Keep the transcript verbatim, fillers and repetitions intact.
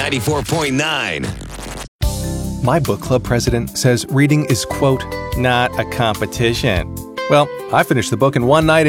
ninety-four point nine. My book club president says reading is, quote, not a competition. Well, I finished the book in one night